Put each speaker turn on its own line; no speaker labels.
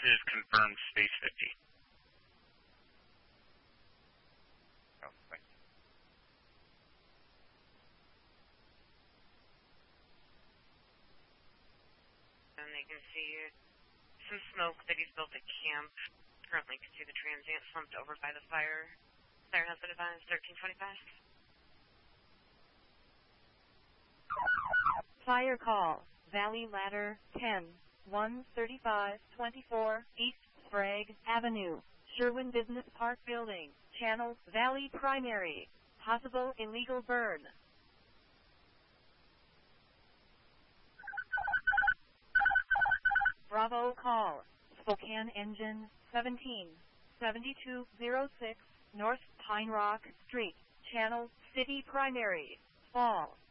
is confirmed space 50.
Oh, thank you.
And they can see some smoke that he's built at camp. Currently can see the transient slumped over by the fire. Siren has been advised, 1325.
Fire call, Valley Ladder 10, 13524 East Sprague Avenue, Sherwin Business Park Building, Channel, Valley Primary. Possible illegal burn. Bravo call, Spokane Engine 17, 7206 North Pine Rock Street, Channel, City Primary. Fall.